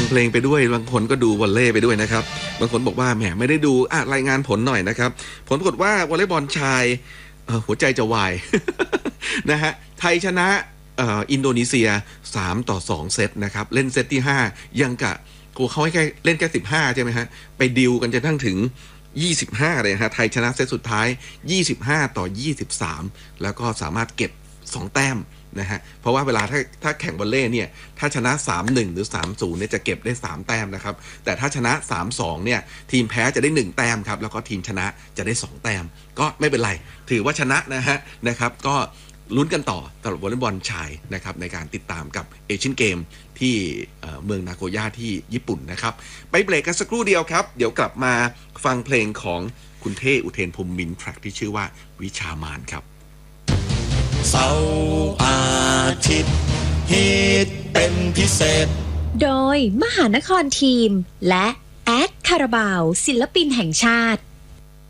เพลงไปด้วยบางคนก็ดูวอลเลย์ไปด้วยนะครับบางคนบอกว่าแหมไม่ได้ดูรายงานผลหน่อยนะครับผลปรากฏว่าวอลเลย์บอลชายหัวใจจะวาย นะฮะไทยชนะอินโดนีเซีย3-2เซตนะครับเล่นเซตที่5ยังกะเขาให้แค่เล่นแค่15ใช่ไหมฮะไปดิวกันจนทั้งถึง25เลยฮะไทยชนะเซตสุดท้าย25-23แล้วก็สามารถเก็บ2แต้มนะฮะเพราะว่าเวลาถ้าแข่งวอลเลย์เนี่ยถ้าชนะ 3-1 หรือ 3-0 เนี่ยจะเก็บได้3แต้มนะครับแต่ถ้าชนะ 3-2 เนี่ยทีมแพ้จะได้1แต้มครับแล้วก็ทีมชนะจะได้2แต้มก็ไม่เป็นไรถือว่าชนะนะครับก็ลุ้นกันต่อสำหรับวอลเลย์บอลชายนะครับในการติดตามกับเอเชียนเกมที่เมืองนาโกย่าที่ญี่ปุ่นนะครับไปเบรกกันสักครู่เดียวครับเดี๋ยวกลับมาฟังเพลงของคุณเท่อุเทนพรหมมินทร์แทร็กที่ชื่อว่าวิชามานครับเสาร์อาทิตย์ฮิตเป็นพิเศษโดยมหานครทีมและแอดคาราบาวศิลปินแห่งชาติ